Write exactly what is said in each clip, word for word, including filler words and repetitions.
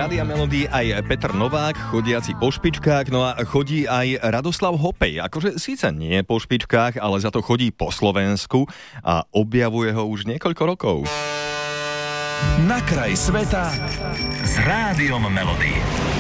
Rádia Melody aj Peter Novák, chodiaci po špičkách, no a chodí aj Radoslav Hopej. Akože síce nie po špičkách, ale za to chodí po Slovensku a objavuje ho už niekoľko rokov. Na kraj sveta s Rádiom Melody.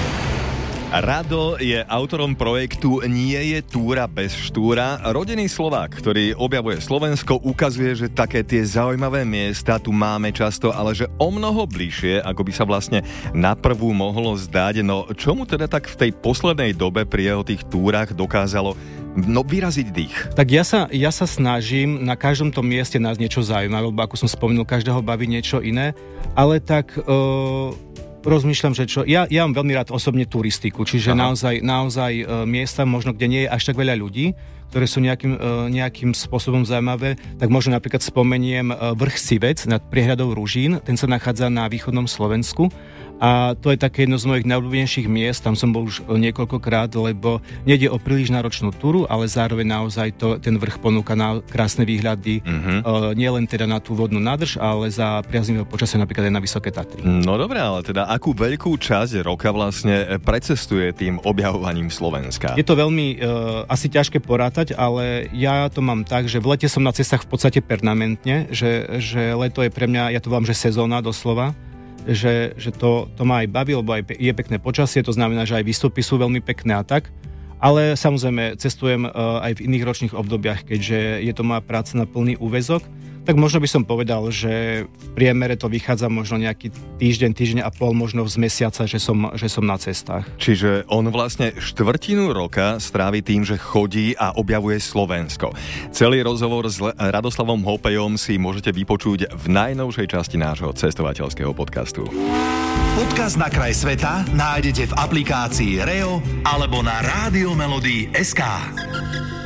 Rado je autorom projektu Nie je túra bez štúra. Rodený Slovák, ktorý objavuje Slovensko, ukazuje, že také tie zaujímavé miesta tu máme často, ale že o mnoho bližšie, ako by sa vlastne naprvú mohlo zdať. No čomu teda tak v tej poslednej dobe pri jeho tých túrach dokázalo no vyraziť dých? Tak ja sa, ja sa snažím na každom tom mieste nás niečo zaujímavé, lebo ako som spomenul, každého baví niečo iné, ale tak... Uh... Rozmýšľam, že čo... Ja, ja mám veľmi rád osobne turistiku, čiže Aha. naozaj, naozaj e, miesta, možno kde nie je až tak veľa ľudí, ktoré sú nejakým, e, nejakým spôsobom zaujímavé, tak možno napríklad spomeniem e, vrch Sivec nad priehradou Ružín, ten sa nachádza na východnom Slovensku a to je také jedno z mojich najobľúbenejších miest, tam som bol už niekoľkokrát, lebo nejde o príliš náročnú túru, ale zároveň naozaj to, ten vrch ponúka na krásne výhľady, uh-huh. e, nielen teda na tú vodnú nádrž, ale za priaznivého počasia napríklad aj na Vysoké Tatry. No dobré, ale teda akú veľkú časť roka vlastne precestuje tým objavovaním Slovenska? Je to veľmi e, asi ťažké porátať, ale ja to mám tak, že v lete som na cestách v podstate permanentne, že, že leto je pre mňa, ja to volám, že sezóna doslova, že, že to, to ma aj baví, lebo aj je pekné počasie, to znamená, že aj výstupy sú veľmi pekné a tak. Ale samozrejme cestujem uh, aj v iných ročných obdobiach, keďže je to moja práca na plný úväzok. Tak možno by som povedal, že v priemere to vychádza možno nejaký týždeň, týždeň a pol, možno z mesiaca, že som, že som na cestách. Čiže on vlastne štvrtinu roka strávi tým, že chodí a objavuje Slovensko. Celý rozhovor s Radoslavom Hopejom si môžete vypočuť v najnovšej časti nášho cestovateľského podcastu. Podcast Na kraj sveta nájdete v aplikácii Reo alebo na rádio melody bodka es ká.